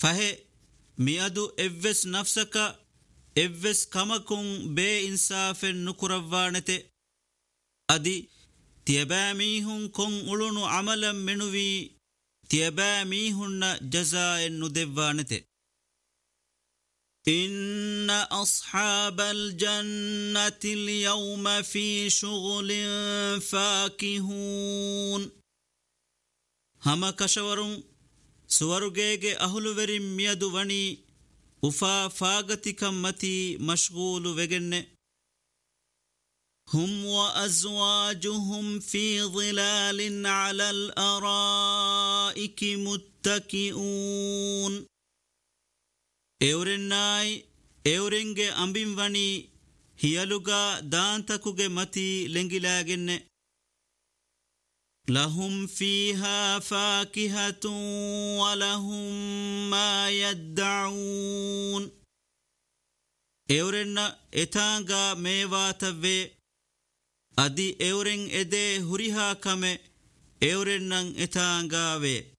فهي ميادو إفس نفسك إفس كمكم بي إنصاف نكروانته أدي تيباميهن كن أولونو عملا منوي تيباميهن جزاء ندوانته إن أصحاب الجنة اليوم في شغل فاكهون هما كشورون سورغيغي أهلووري ميادو وني وفا فاغتي كمتي مشغول وغن هم وأزواجهم في ظلال على الأرائك متكئون اورناي اورنگه امبين وني هيالوغا دانتكوغه متي لنگلاگن لهم فيها فاكهة ولهم ما يدعون اورن اتانغا ميواتوي ادي اورن اده هريها كمه اورنن اتانغاوي